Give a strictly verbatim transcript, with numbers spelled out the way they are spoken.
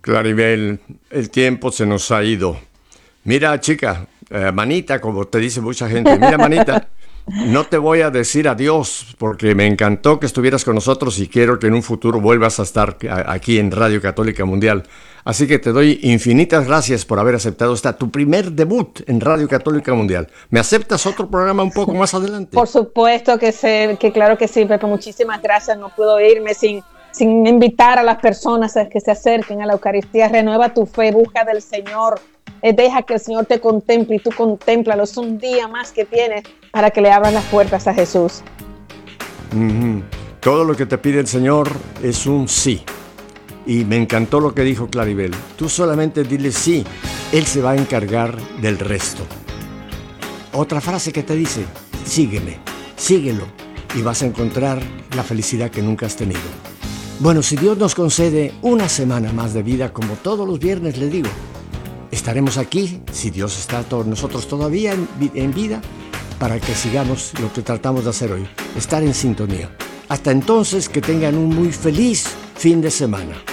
Claribel, el tiempo se nos ha ido. Mira, chica, eh, manita, como te dice mucha gente, mira, manita, no te voy a decir adiós porque me encantó que estuvieras con nosotros y quiero que en un futuro vuelvas a estar a- aquí en Radio Católica Mundial. Así que te doy infinitas gracias por haber aceptado esta tu primer debut en Radio Católica Mundial. ¿Me aceptas otro programa un poco más adelante? Por supuesto que sé, que claro que sí, Pepe, muchísimas gracias. No puedo irme sin, sin invitar a las personas a que se acerquen a la Eucaristía. Renueva tu fe, busca del Señor. Eh, deja que el Señor te contemple y tú contémplalo. Es un día más que tienes para que le abras las puertas a Jesús. Ujú. Todo lo que te pide el Señor es un sí. Y me encantó lo que dijo Claribel. Tú solamente dile sí, Él se va a encargar del resto. Otra frase que te dice, sígueme, síguelo y vas a encontrar la felicidad que nunca has tenido. Bueno, si Dios nos concede una semana más de vida, como todos los viernes le digo, estaremos aquí, si Dios está con nosotros todavía en, vi- en vida, para que sigamos lo que tratamos de hacer hoy, estar en sintonía. Hasta entonces, que tengan un muy feliz fin de semana.